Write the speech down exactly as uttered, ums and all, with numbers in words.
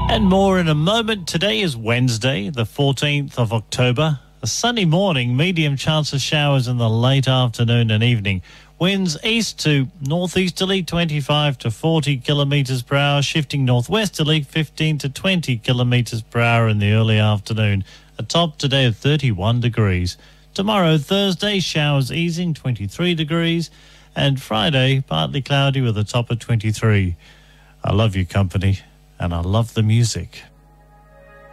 And more in a moment. Today is Wednesday, the fourteenth of October. A sunny morning, medium chance of showers in the late afternoon and evening. Winds east to northeasterly, twenty-five to forty kilometres per hour, shifting northwesterly, fifteen to twenty kilometres per hour in the early afternoon. A top today of thirty-one degrees. Tomorrow, Thursday, showers easing, twenty-three degrees. And Friday, partly cloudy with a top of twenty-three. I love your company, and I love the music.